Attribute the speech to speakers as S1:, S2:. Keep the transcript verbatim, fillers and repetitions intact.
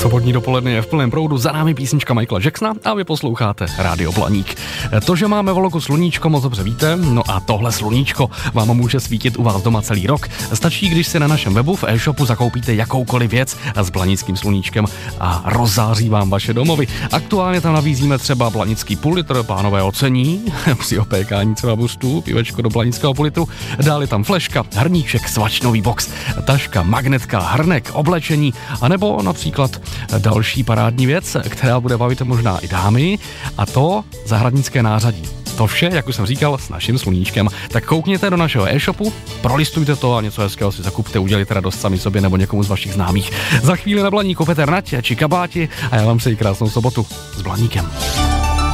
S1: Sobotní dopoledne je v plném proudu, za námi písnička Michaela Jacksona a vy posloucháte Rádio Blaník. To, že máme v sluníčko, moc dobře víte, no a tohle sluníčko vám může svítit u vás doma celý rok. Stačí, když si na našem webu v e-shopu zakoupíte jakoukoliv věc s blanickým sluníčkem a rozzáří vám vaše domovy. Aktuálně tam nabízíme třeba blanický půl litr, pánové ocení, při opékání třeba buřtů, pivečko do blanického půl litru, dále tam fleška, hrníček, svačnový box, taška, magnetka, hrnek, oblečení, anebo například další parádní věc, která bude bavit možná i dámy, a to zahradnické nářadí. To vše, jak už jsem říkal, s naším sluníčkem. Tak koukněte do našeho e-shopu, prolistujte to a něco hezkého si zakupte, udělejte radost sami sobě nebo někomu z vašich známých. Za chvíli na Blaníku Petr Nať či Kabáti a já vám přeji krásnou sobotu s Blaníkem.